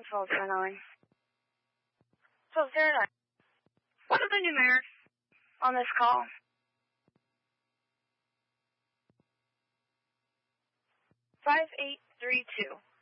1209. 1209. What are the numerics on this call? 5832.